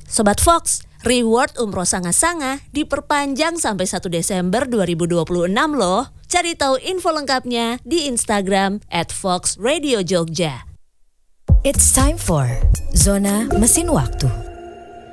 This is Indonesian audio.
Sobat Fox, reward umroh sanga-sanga diperpanjang sampai 1 Desember 2026 loh. Cari tahu info lengkapnya di Instagram @foxradiojogja. It's time for Zona Mesin Waktu.